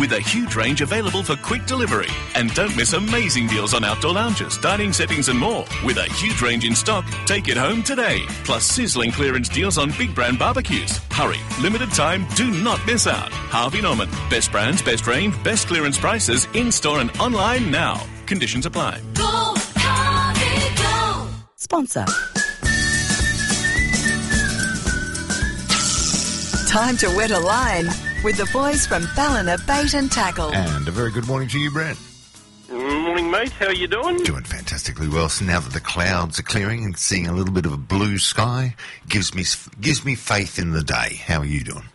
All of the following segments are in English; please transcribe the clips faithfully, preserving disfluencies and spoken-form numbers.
with a huge range available for quick delivery. And don't miss amazing deals on outdoor lounges, dining settings and more. With a huge range in stock, take it home today. Plus sizzling clearance deals on big brand barbecues. Hurry, limited time, do not miss out. Harvey Norman, best brands, best range, best clearance prices, in-store and online now. Conditions apply. Go, Harvey, go! Sponsor. Time to wet a line with the boys from Ballina Bait and Tackle. And a very good morning to you, Brent. Morning, mate. How are you doing? Doing fantastically well. So now that the clouds are clearing and seeing a little bit of a blue sky, gives me gives me faith in the day. How are you doing?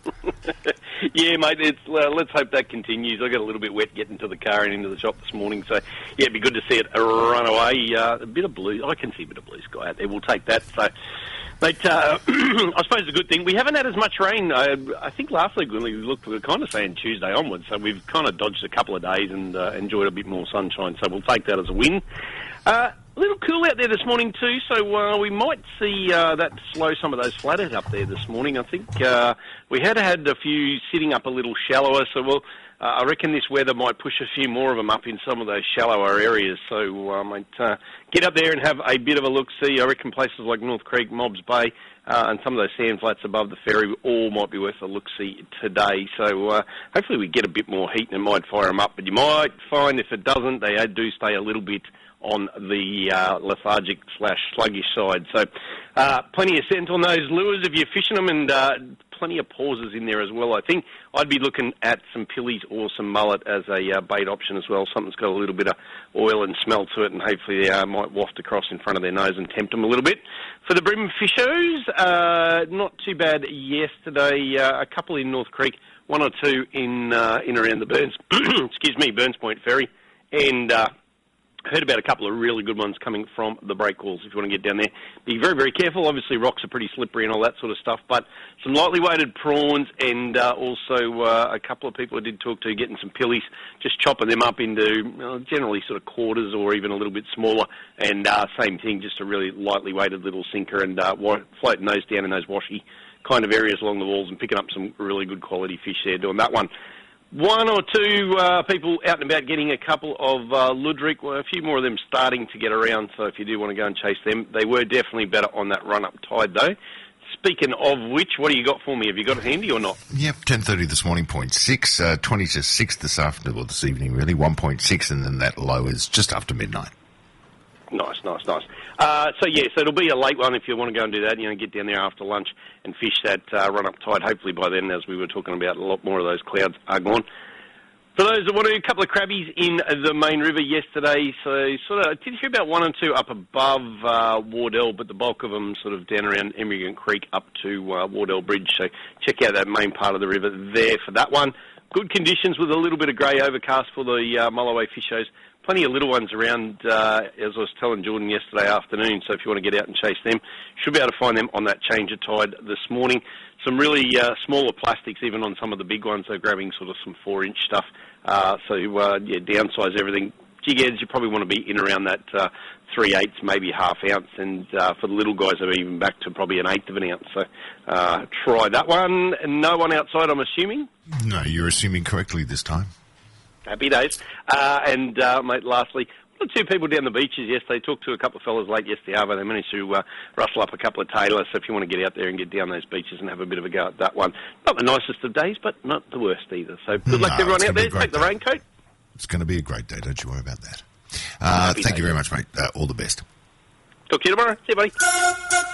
Yeah, mate. It's, uh, let's hope that continues. I got a little bit wet getting to the car and into the shop this morning, so yeah, it'd be good to see it run away. Uh, a bit of blue. I can see a bit of blue sky out there. We'll take that. So. But uh, I suppose the good thing, we haven't had as much rain. I, I think last week when we looked, we were kind of saying Tuesday onwards, so we've kind of dodged a couple of days and uh, enjoyed a bit more sunshine, so we'll take that as a win. Uh, a little cool out there this morning too, so uh, we might see uh, that slow some of those flatheads up there this morning. I think uh, we had had a few sitting up a little shallower, so we'll... Uh, I reckon this weather might push a few more of them up in some of those shallower areas. So I uh, might uh, get up there and have a bit of a look-see. I reckon places like North Creek, Mobbs Bay, uh, and some of those sand flats above the ferry all might be worth a look-see today. So uh, hopefully we get a bit more heat and it might fire them up. But you might find if it doesn't, they do stay a little bit on the uh, lethargic slash sluggish side. So uh, plenty of scent on those lures if you're fishing them, and uh, plenty of pauses in there as well. I think I'd be looking at some pillies or some mullet as a uh, bait option as well. Something's got a little bit of oil and smell to it, and hopefully they uh, might waft across in front of their nose and tempt them a little bit. For the brim fishers, uh, not too bad yesterday. Uh, a couple in North Creek, one or two in uh, in around the Burns, excuse me, Burns Point Ferry, and uh, heard about a couple of really good ones coming from the breakwalls. If you want to get down there, be very, very careful. Obviously, rocks are pretty slippery and all that sort of stuff, but some lightly weighted prawns, and uh, also uh, a couple of people I did talk to getting some pillies, just chopping them up into uh, generally sort of quarters or even a little bit smaller, and uh, same thing, just a really lightly weighted little sinker, and uh, floating those down in those washy kind of areas along the walls and picking up some really good quality fish there doing that one. One or two uh, people out and about getting a couple of uh, Ludwig, well, a few more of them starting to get around, so if you do want to go and chase them, they were definitely better on that run-up tide, though. Speaking of which, what do you got for me? Have you got it handy or not? Yep, ten thirty this morning, point six, uh, twenty to six this afternoon, or this evening, really, one point six, and then that low is just after midnight. Nice, nice, nice. Uh, so, yeah, so it'll be a late one if you want to go and do that. You know, get down there after lunch and fish that uh, run-up tide. Hopefully by then, as we were talking about, a lot more of those clouds are gone. For those that want to, a couple of crabbies in the main river yesterday. So sort of, did hear about one and two up above uh, Wardell, but the bulk of them sort of down around Emigrant Creek up to uh, Wardell Bridge. So check out that main part of the river there for that one. Good conditions with a little bit of grey overcast for the uh, Mulloway fishers. Plenty of little ones around, uh, as I was telling Jordan yesterday afternoon, so if you want to get out and chase them, should be able to find them on that change of tide this morning. Some really uh, smaller plastics, even on some of the big ones. They're grabbing sort of some four-inch stuff. Uh, so, uh, yeah, downsize everything. Jig heads, you probably want to be in around that uh, three-eighths, maybe half ounce, and uh, for the little guys, they're even back to probably an eighth of an ounce. So uh, try that one. No one outside, I'm assuming? No, you're assuming correctly this time. Happy days. Uh, and, uh, mate, lastly, one or two people down the beaches yesterday. Talked to a couple of fellas late yesterday, but they managed to uh, rustle up a couple of tailors. So if you want to get out there and get down those beaches and have a bit of a go at that one. Not the nicest of days, but not the worst either. So good luck no, to everyone out there. Take day. the raincoat. It's going to be a great day. Don't you worry about that. Uh, thank day. you very much, mate. Uh, all the best. Talk to you tomorrow. See you, buddy.